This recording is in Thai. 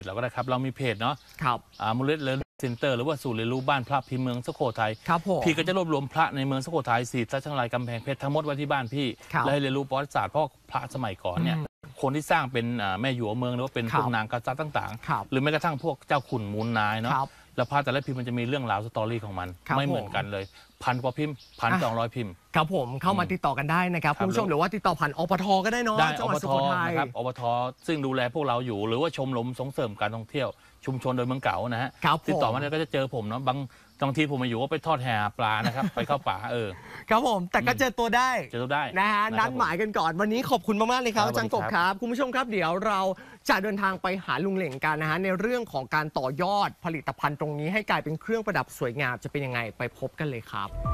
เราก็ได้ครับเรามีเพจเนาะครับมูลนิธิเรียนรู้เซ็นเตอร์หรือว่าศูนย์เรียนรู้บ้านพระพิมพ์เมืองสุโขทัยครับผมพี่ก็จะรวบรวมพระในเมืองสุโขทัยศรีสัชนาลัยกำแพงเพชรทั้งหมดไว้ที่บ้านพี่และให้เรียนรู้ประวัติศาสตร์เพราะพระสมัยก่อนเนี่ยคนที่สร้างเป็นแม่หยวเมืองหรือว่าเป็นพวกนางกษัตริย์ต่างๆหรือแม้กระทั่งพวกเจ้าขุนมูลนายเนาะแล้วพระแต่ละพิมพ์มันจะมีเรื่องราวสตอรี่ของมันไม่เหมือนกันเลย1,000 กว่าพิมพ์1,200 พิมพ์ครับผมเข้ามาติดต่อกันได้นะครับคุณผู้ชมหรือว่าติดต่อผ่านอปทก็ได้เนาะได้จังหวัดสุโขทัยนะครับอปทซึ่งดูแลพวกเราอยู่หรือว่าชมรมส่งเสริมการท่องเที่ยวชุมชนโดยเมืองเก่านะฮะติดต่อมาเนี่ยก็จะเจอผมเนาะบางทีผมมาอยู่ก็ไปทอดแห่ปลานะครับไปเข้าป่าครับผมแต่ก็เจอตัวได้นะฮะนัดหมายกันก่อนวันนี้ขอบคุณมากๆเลยครับอาจารย์กบครับคุณผู้ชมครับเดี๋ยวเราจะเดินทางไปหาลุงเหล่งกันนะฮะในเรื่องของการต่อยอดผลิตภัณฑ์ตรงนี้ให้กลายเป็นเครื่องประดับสวยงามจะเป็นยังไงไปพบกันเลยครับ